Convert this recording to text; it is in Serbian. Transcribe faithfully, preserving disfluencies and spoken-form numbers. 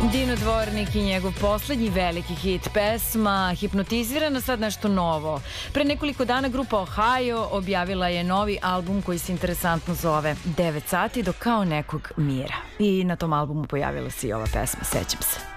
Dino Dvornik i njegov poslednji veliki hit pesma Hipnotizirana, sad nešto novo. Pre nekoliko dana grupa Ohio objavila je novi album koji se interesantno zove devet sati do kao nekog mira. I na tom albumu pojavila se i ova pesma, sećam se.